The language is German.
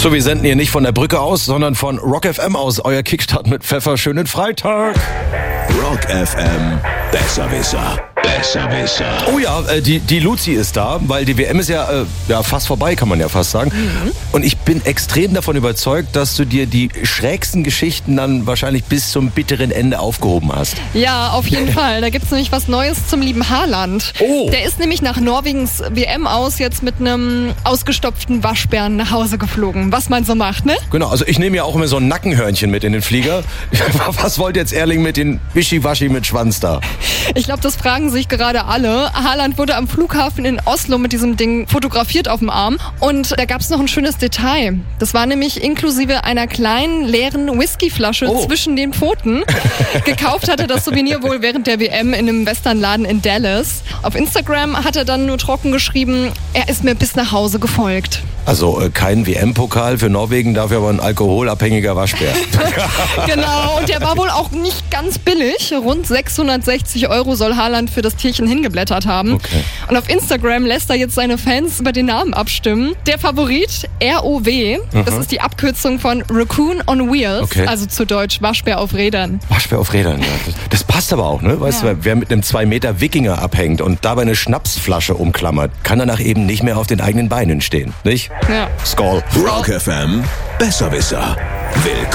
So, wir senden hier nicht von der Brücke aus, sondern von Rock FM aus. Euer Kickstart mit Pfeffer. Schönen Freitag. Rock FM, Besserwisser. Besserwisser. Oh ja, die Luzi ist da, weil die WM ist ja fast vorbei, kann man ja fast sagen. Und ich bin extrem davon überzeugt, dass du dir die schrägsten Geschichten dann wahrscheinlich bis zum bitteren Ende aufgehoben hast. Ja, auf jeden Fall. Da gibt's nämlich was Neues zum lieben Haaland. Oh. Der ist nämlich nach Norwegens WM aus jetzt mit einem ausgestopften Waschbären nach Hause geflogen. Was man so macht, ne? Genau, also ich nehme ja auch immer so ein Nackenhörnchen mit in den Flieger. Was wollte jetzt Erling mit den Wischiwaschi mit Schwanz da? Ich glaube, das fragen sich gerade alle. Haaland wurde am Flughafen in Oslo mit diesem Ding fotografiert auf dem Arm. Und da gab's noch ein schönes Detail. Das war nämlich inklusive einer kleinen, leeren Whiskyflasche zwischen den Pfoten. Gekauft hatte das Souvenir wohl während der WM in einem Westernladen in Dallas. Auf Instagram hat er dann nur trocken geschrieben, er ist mir bis nach Hause gefolgt. Also kein WM-Pokal für Norwegen, dafür aber ein alkoholabhängiger Waschbär. Genau, und der war wohl auch nicht ganz billig. Rund 660 € soll Haaland für das Tierchen hingeblättert haben. Okay. Und auf Instagram lässt er jetzt seine Fans über den Namen abstimmen. Der Favorit, ROW, das ist die Abkürzung von Raccoon on Wheels, also zu Deutsch Waschbär auf Rädern. Waschbär auf Rädern, ja. Das passt aber auch, ne? Weißt du, wer mit einem 2 Meter Wikinger abhängt und dabei eine Schnapsflasche umklammert, kann danach eben nicht mehr auf den eigenen Beinen stehen, nicht? Ja. Skål. Rock FM, Besserwisser. Willkommen